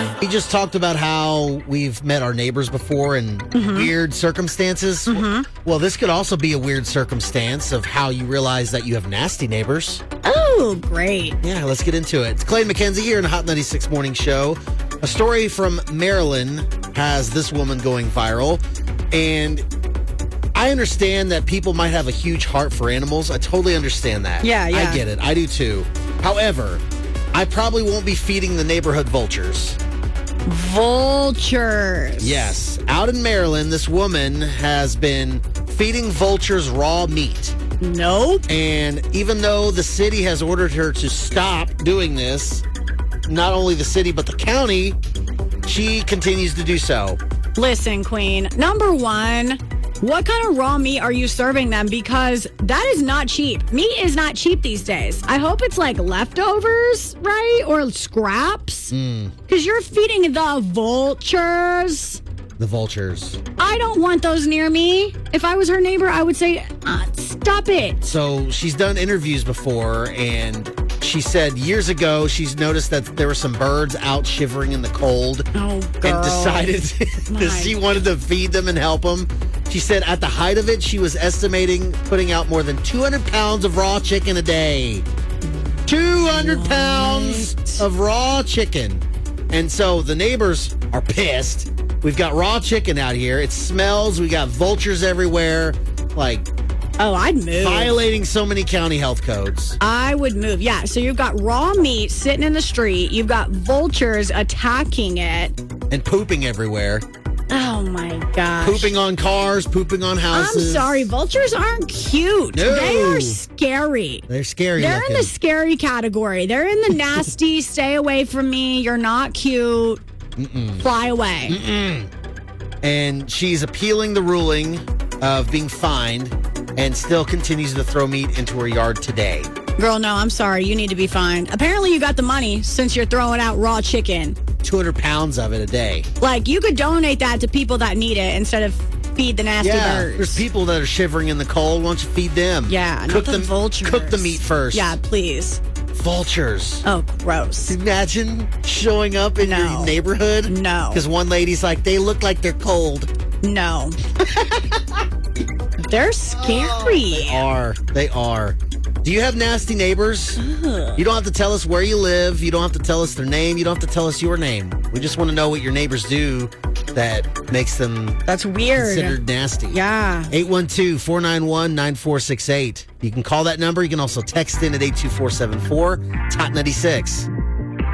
We just talked about how we've met our neighbors before in weird circumstances. Well, this could also be a weird circumstance of how you realize that you have nasty neighbors. Oh, great. Yeah, let's get into it. It's Clay and Mackenzie here in the Hot 96 Morning Show. A story from Maryland has this woman going viral. And I understand that people might have a huge heart for animals. I totally understand that. Yeah. I get it. I do too. However, I probably won't be feeding the neighborhood vultures. Vultures. Yes. Out in Maryland, this woman has been feeding vultures raw meat. Nope. And even though the city has ordered her to stop doing this, not only the city, but the county, she continues to do so. Listen, Queen. Number one, what kind of raw meat are you serving them? Because that is not cheap. Meat is not cheap these days. I hope it's like leftovers, right? Or scraps. Because you're feeding the vultures. The vultures. I don't want those near me. If I was her neighbor, I would say, stop it. So she's done interviews before, and she said years ago she's noticed that there were some birds out shivering in the cold. Oh, girl. And decided that she wanted to feed them and help them. She said at the height of it, she was estimating putting out more than 200 pounds of raw chicken a day. 200 pounds of raw chicken. And so the neighbors are pissed. We've got raw chicken out here. It smells. We got vultures everywhere. Like, oh, I'd move. Violating so many county health codes. I would move. Yeah. So you've got raw meat sitting in the street. You've got vultures attacking it. And pooping everywhere. Oh, my gosh. Pooping on cars, pooping on houses. I'm sorry. Vultures aren't cute. No. They are scary. They're scary They're looking. in the scary category. They're in the nasty, stay away from me, you're not cute, fly away. And she's appealing the ruling of being fined and still continues to throw meat into her yard today. Girl, no, I'm sorry. You need to be fined. Apparently you got the money since you're throwing out raw chicken. 200 pounds of it a day. Like, you could donate that to people that need it instead of feed the nasty birds. There's people that are shivering in the cold. Why don't you feed them? Yeah, not the vultures. Cook the meat first. Yeah, please. Vultures. Oh, gross. Imagine showing up in your neighborhood. No. Because one lady's like, they look like they're cold. No. They're scary. They are. Do you have nasty neighbors? You don't have to tell us where you live. You don't have to tell us their name. You don't have to tell us your name. We just want to know what your neighbors do that makes them That's weird. considered nasty. Yeah. 812-491-9468. You can call that number. You can also text in at 82474. Hot 96.